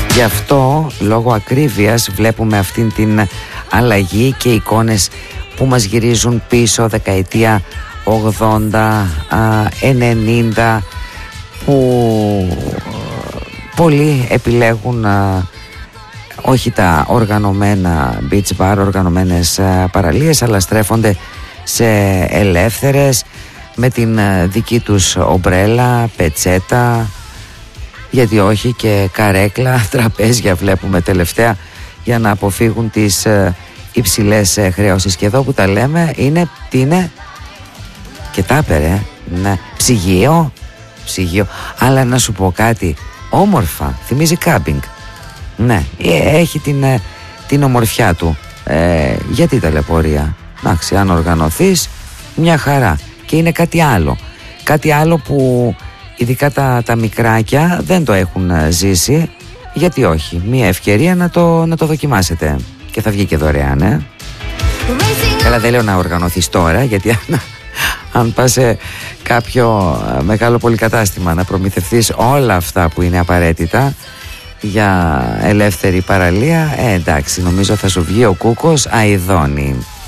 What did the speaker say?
Γι' αυτό λόγω ακρίβειας βλέπουμε αυτήν την αλλαγή και εικόνες που μας γυρίζουν πίσω δεκαετία 80, 90, που πολλοί επιλέγουν όχι τα οργανωμένα beach bar, οργανωμένες παραλίες, αλλά στρέφονται σε ελεύθερες με την δική τους ομπρέλα, πετσέτα, γιατί όχι και καρέκλα, τραπέζια βλέπουμε τελευταία, για να αποφύγουν τις υψηλές χρεώσεις. Και εδώ που τα λέμε τι είναι? Και τάπερ, ναι. Ψυγείο, αλλά να σου πω κάτι, όμορφα, θυμίζει κάμπινγκ. Ναι, έχει την ομορφιά του. Γιατί ταλαιπωρία? Εντάξει, αν οργανωθείς, μια χαρά. Και είναι κάτι άλλο που ειδικά τα μικράκια δεν το έχουν ζήσει. Γιατί όχι, μια ευκαιρία να το δοκιμάσετε. Και θα βγει και δωρεάν, Καλά, δεν λέω να οργανωθείς τώρα, γιατί αν πας σε κάποιο μεγάλο πολυκατάστημα να προμηθευτείς όλα αυτά που είναι απαραίτητα για ελεύθερη παραλία, εντάξει, νομίζω θα σου βγει ο κούκος αηδόνι.